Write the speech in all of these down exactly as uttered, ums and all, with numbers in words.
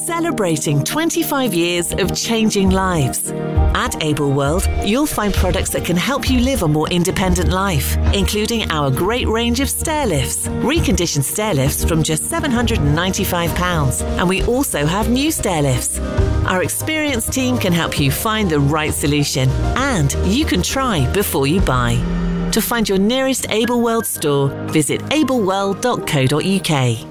Celebrating twenty-five years of changing lives. At Able World, you'll find products that can help you live a more independent life, including our great range of stair lifts, reconditioned stair lifts from just seven hundred ninety-five pounds, and we also have new stair lifts. Our experienced team can help you find the right solution, and you can try before you buy. To find your nearest Able World store, visit able world dot co dot U K.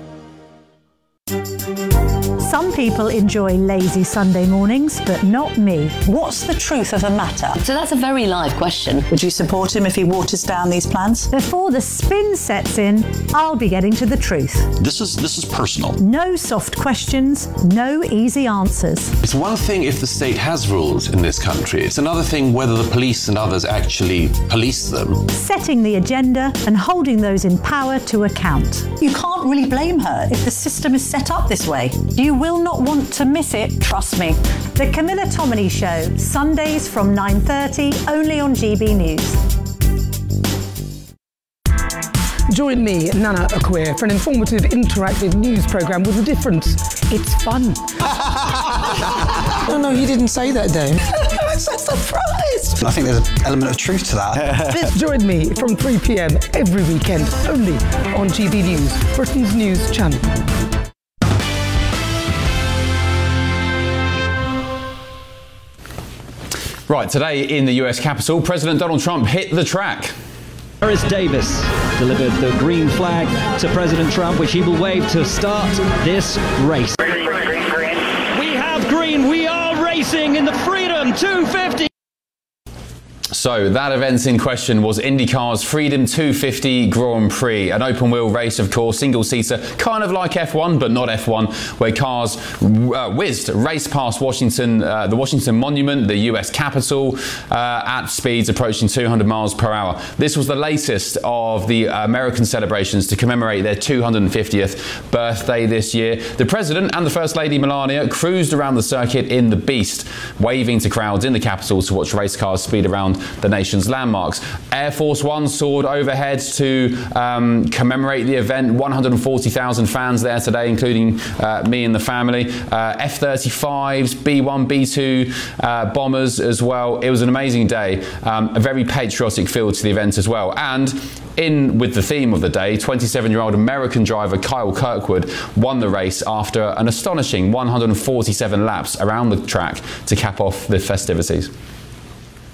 Some people enjoy lazy Sunday mornings, but not me. What's the truth of the matter? So that's a very live question. Would you support him if he waters down these plans? Before the spin sets in, I'll be getting to the truth. This is this is personal. No soft questions, no easy answers. It's one thing if the state has rules in this country. It's another thing whether the police and others actually police them. Setting the agenda and holding those in power to account. You can't really blame her if the system is set up this way. You will not want to miss it, trust me. The Camilla Tominey Show, Sundays from nine thirty, only on G B News. Join me, Nana Akua, for an informative, interactive news programme with a difference. It's fun. No, no, he didn't say that, Dave. I'm so surprised. I think there's an element of truth to that. Join me from three p m every weekend, only on G B News, Britain's news channel. Right, today in the U S Capitol, President Donald Trump hit the track. Harris Davis delivered the green flag to President Trump, which he will wave to start this race. Green, green, green, green. We have green. We are racing in the Freedom two fifty. So that event in question was IndyCar's Freedom two fifty Grand Prix, an open-wheel race, of course, single-seater, kind of like F one, but not F one, where cars uh, whizzed, raced past Washington, uh, the Washington Monument, the U S Capitol, uh, at speeds approaching two hundred miles per hour. This was the latest of the American celebrations to commemorate their two hundred fiftieth birthday this year. The President and the First Lady Melania cruised around the circuit in the Beast, waving to crowds in the Capitol to watch race cars speed around the nation's landmarks. Air Force One soared overhead to um, commemorate the event. one hundred forty thousand fans there today, including uh, me and the family. Uh, F thirty-fives, B one, B two uh, bombers as well. It was an amazing day. Um, a very patriotic feel to the event as well. And in with the theme of the day, twenty-seven-year-old American driver Kyle Kirkwood won the race after an astonishing one hundred forty-seven laps around the track to cap off the festivities.